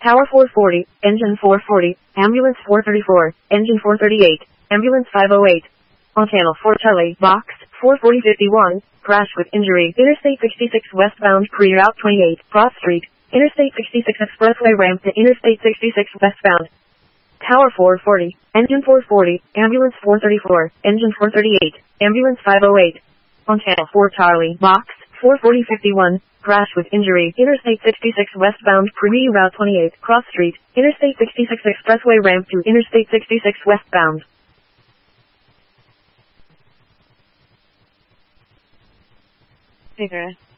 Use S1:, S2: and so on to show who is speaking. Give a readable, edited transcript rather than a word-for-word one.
S1: Tower 440, engine 440, ambulance 434, engine 438, ambulance 508. On channel 4 Charlie, box 44051, crash with injury, Interstate 66 westbound pre-route 28, Cross Street, Interstate 66 expressway ramp to Interstate 66 westbound. Tower 440, engine 440, ambulance 434, engine 438, ambulance 508. On channel 4 Charlie, box 44051, crash with injury, Interstate 66 westbound pre-route 28, Cross Street, Interstate 66 expressway ramp to Interstate 66 westbound.
S2: Vigorous.